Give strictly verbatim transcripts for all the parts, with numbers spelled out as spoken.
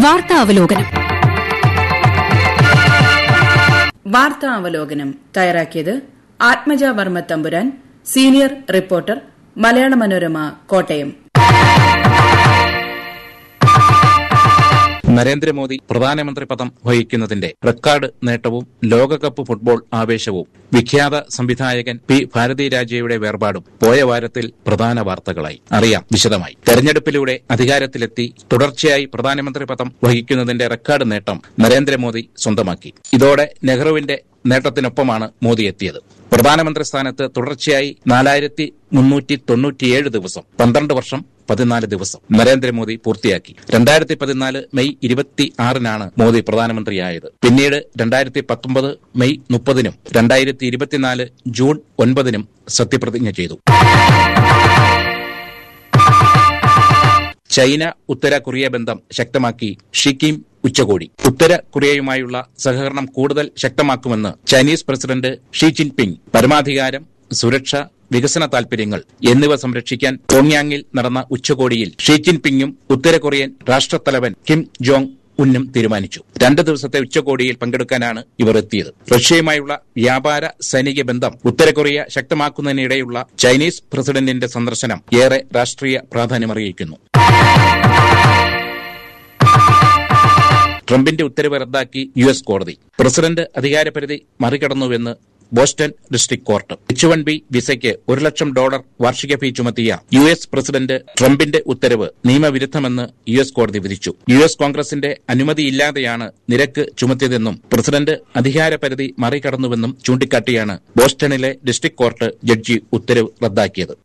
വാർത്താ അവലോകനം. വാർത്താ അവലോകനം തയ്യാറാക്കിയത് ആത്മജ വർമ്മ തമ്പുരാൻ, സീനിയർ റിപ്പോർട്ടർ, മലയാള മനോരമ, കോട്ടയം. നരേന്ദ്രമോദി പ്രധാനമന്ത്രി പദം വഹിക്കുന്നതിന്റെ റെക്കോർഡ് നേട്ടവും ലോകകപ്പ് ഫുട്ബോൾ ആവേശവും വിഖ്യാത സംവിധായകൻ പി ഭാരതിരാജയുടെ വേർപാടും പോയ വാരത്തിൽ പ്രധാന വാർത്തകളായി. അറിയാം വിശദമായി. തെരഞ്ഞെടുപ്പിലൂടെ അധികാരത്തിലെത്തി തുടർച്ചയായി പ്രധാനമന്ത്രി പദം വഹിക്കുന്നതിന്റെ റെക്കോർഡ് നേട്ടം നരേന്ദ്രമോദി സ്വന്തമാക്കി. ഇതോടെ നെഹ്റുവിന്റെ നേട്ടത്തിനൊപ്പമാണ് മോദി എത്തിയത്. പ്രധാനമന്ത്രി സ്ഥാനത്ത് തുടർച്ചയായി നാലായിരത്തി മുന്നൂറ്റി തൊണ്ണൂറ്റിയേഴ് ദിവസം, പന്ത്രണ്ട് വർഷം പതിനാല് ദിവസം നരേന്ദ്രമോദി പൂർത്തിയാക്കി. രണ്ടായിരത്തി പതിനാല് മെയ് ഇരുപത്തി ആറിനാണ് മോദി പ്രധാനമന്ത്രിയായത്. പിന്നീട് രണ്ടായിരത്തി പത്തൊമ്പത് മെയ് മുപ്പതിനും രണ്ടായിരത്തി ഇരുപത്തിനാല് ജൂൺ ഒൻപതിനും സത്യപ്രതിജ്ഞ ചെയ്തു. ചൈന ഉത്തര കൊറിയ ബന്ധം ശക്തമാക്കി ഷി കിം ഉച്ചകോടി. ഉത്തര കൊറിയയുമായുള്ള സഹകരണം കൂടുതൽ ശക്തമാക്കുമെന്ന് ചൈനീസ് പ്രസിഡന്റ് ഷി ജിൻപിങ്. പരമാധികാരം, സുരക്ഷ, വികസന താൽപര്യങ്ങൾ എന്നിവ സംരക്ഷിക്കാൻ പ്യോങ്യാങ്ങിൽ നടന്ന ഉച്ചകോടിയിൽ ഷി ജിൻപിങ്ങും ഉത്തര കൊറിയൻ രാഷ്ട്രത്തലവൻ കിം ജോങ് ഉന്നും തീരുമാനിച്ചു. രണ്ട് ദിവസത്തെ ഉച്ചകോടിയിൽ പങ്കെടുക്കാനാണ് ഇവർ എത്തിയത്. റഷ്യയുമായുള്ള വ്യാപാര സൈനിക ബന്ധം ഉത്തര കൊറിയ ശക്തമാക്കുന്നതിനിടെയുള്ള ചൈനീസ് പ്രസിഡന്റിന്റെ സന്ദർശനം ഏറെ രാഷ്ട്രീയ പ്രാധാന്യമറിയിക്കുന്നു. ട്രംപിന്റെ ഉത്തരവ് റദ്ദാക്കി യു എസ് കോടതി. President അധികാരപരിധി മറികടന്നുവെന്ന് Boston district court. H one B വിസയ്ക്ക് ഒരു ലക്ഷം ഡോളർ വാർഷിക ഫീ ചുമത്തിയ യു എസ് പ്രസിഡന്റ് ട്രംപിന്റെ ഉത്തരവ് നിയമവിരുദ്ധമെന്ന് യു എസ് കോടതി വിധിച്ചു. യു എസ് കോൺഗ്രസിന്റെ അനുമതിയില്ലാതെയാണ് നിരക്ക് ചുമത്തിയതെന്നും പ്രസിഡന്റ് അധികാരപരിധി മറികടന്നുവെന്നും ചൂണ്ടിക്കാട്ടിയാണ് ബോസ്റ്റണിലെ ഡിസ്ട്രിക്ട് കോർട്ട് ജഡ്ജി ഉത്തരവ് റദ്ദാക്കിയത്.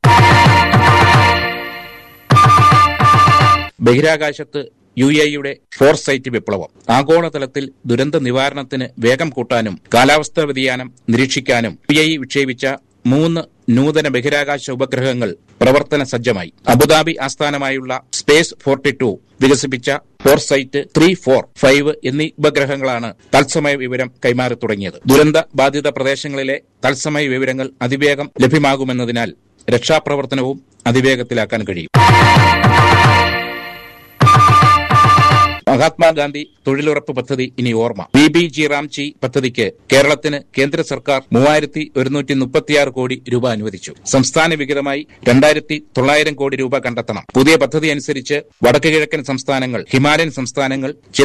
ബഹിരാകാശത്ത് യു എയുടെ ഫോർസൈറ്റ് വിപ്ലവം. ആഗോളതലത്തിൽ ദുരന്ത നിവാരണത്തിന് വേഗം കൂട്ടാനും കാലാവസ്ഥാ വ്യതിയാനം നിരീക്ഷിക്കാനും യു എ വിക്ഷേപിച്ച മൂന്ന് നൂതന ബഹിരാകാശ ഉപഗ്രഹങ്ങൾ പ്രവർത്തന സജ്ജമായി. അബുദാബി ആസ്ഥാനമായുള്ള സ്പേസ് ഫോർട്ടി ടു വികസിപ്പിച്ച ഫോർസൈറ്റ് ത്രീ ഫോർ ഫൈവ് എന്നീ ഉപഗ്രഹങ്ങളാണ് തത്സമയ വിവരം കൈമാറി തുടങ്ങിയത്. ദുരന്ത ബാധിത പ്രദേശങ്ങളിലെ തത്സമയ വിവരങ്ങൾ അതിവേഗം ലഭ്യമാകുമെന്നതിനാൽ രക്ഷാപ്രവർത്തനവും അതിവേഗത്തിലാക്കാൻ കഴിയും. മഹാത്മാഗാന്ധി തൊഴിലുറപ്പ് പദ്ധതി ഇനി ഓർമ്മ. ബി ബി ജി റാംജി പദ്ധതിക്ക് കേരളത്തിന് കേന്ദ്ര സർക്കാർ മൂവായിരത്തി ഒരുന്നൂറ്റി മുപ്പത്തിയാറ് കോടി രൂപ അനുവദിച്ചു. സംസ്ഥാന വിഹിതമായി രണ്ടായിരത്തി തൊള്ളായിരം കോടി രൂപ കണ്ടെത്തണം. പുതിയ പദ്ധതി അനുസരിച്ച് വടക്കു കിഴക്കൻ സംസ്ഥാനങ്ങൾ, ഹിമാലയൻ സംസ്ഥാനങ്ങൾ, ചില